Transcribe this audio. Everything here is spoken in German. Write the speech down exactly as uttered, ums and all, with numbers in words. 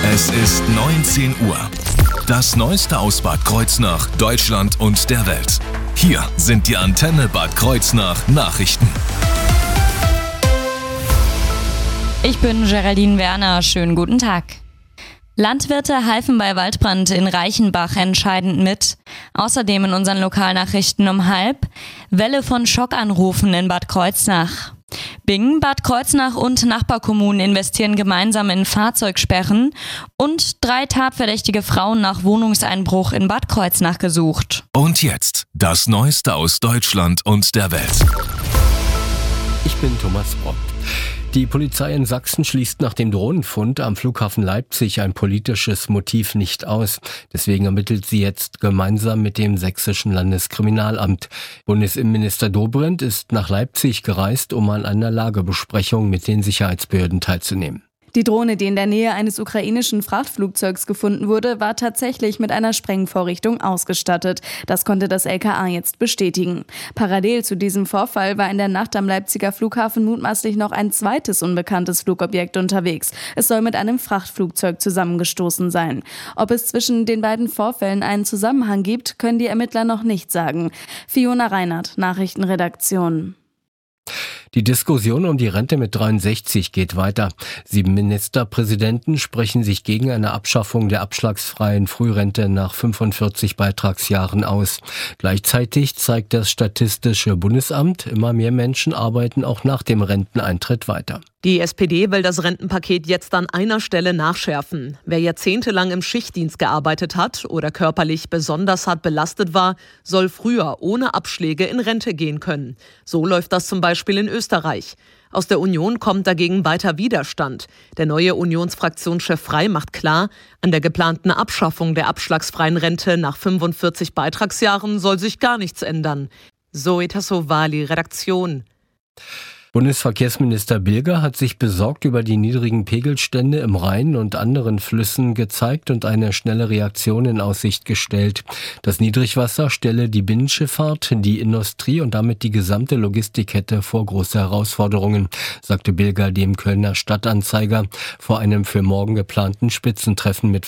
Es ist neunzehn Uhr. Das Neueste aus Bad Kreuznach, Deutschland und der Welt. Hier sind die Antenne Bad Kreuznach Nachrichten. Ich bin Geraldine Werner, schönen guten Tag. Landwirte halfen bei Waldbrand in Reichenbach entscheidend mit. Außerdem in unseren Lokalnachrichten um halb Welle von Schockanrufen in Bad Kreuznach. Bingen, Bad Kreuznach und Nachbarkommunen investieren gemeinsam in Fahrzeugsperren und drei tatverdächtige Frauen nach Wohnungseinbruch in Bad Kreuznach gesucht. Und jetzt das Neueste aus Deutschland und der Welt. Ich bin Thomas Brock. Die Polizei in Sachsen schließt nach dem Drohnenfund am Flughafen Leipzig ein politisches Motiv nicht aus. Deswegen ermittelt sie jetzt gemeinsam mit dem sächsischen Landeskriminalamt. Bundesinnenminister Dobrindt ist nach Leipzig gereist, um an einer Lagebesprechung mit den Sicherheitsbehörden teilzunehmen. Die Drohne, die in der Nähe eines ukrainischen Frachtflugzeugs gefunden wurde, war tatsächlich mit einer Sprengvorrichtung ausgestattet. Das konnte das L K A jetzt bestätigen. Parallel zu diesem Vorfall war in der Nacht am Leipziger Flughafen mutmaßlich noch ein zweites unbekanntes Flugobjekt unterwegs. Es soll mit einem Frachtflugzeug zusammengestoßen sein. Ob es zwischen den beiden Vorfällen einen Zusammenhang gibt, können die Ermittler noch nicht sagen. Fiona Reinhardt, Nachrichtenredaktion. Die Diskussion um die Rente mit dreiundsechzig geht weiter. Sieben Ministerpräsidenten sprechen sich gegen eine Abschaffung der abschlagsfreien Frührente nach fünfundvierzig Beitragsjahren aus. Gleichzeitig zeigt das Statistische Bundesamt, immer mehr Menschen arbeiten auch nach dem Renteneintritt weiter. Die S P D will das Rentenpaket jetzt an einer Stelle nachschärfen. Wer jahrzehntelang im Schichtdienst gearbeitet hat oder körperlich besonders hart belastet war, soll früher ohne Abschläge in Rente gehen können. So läuft das zum Beispiel in Österreich. Aus der Union kommt dagegen weiter Widerstand. Der neue Unionsfraktionschef Frey macht klar, an der geplanten Abschaffung der abschlagsfreien Rente nach fünfundvierzig Beitragsjahren soll sich gar nichts ändern. Zoe Tassovali, Redaktion. Bundesverkehrsminister Bilger hat sich besorgt über die niedrigen Pegelstände im Rhein und anderen Flüssen gezeigt und eine schnelle Reaktion in Aussicht gestellt. Das Niedrigwasser stelle die Binnenschifffahrt, die Industrie und damit die gesamte Logistikkette vor große Herausforderungen, sagte Bilger dem Kölner Stadtanzeiger vor einem für morgen geplanten Spitzentreffen mit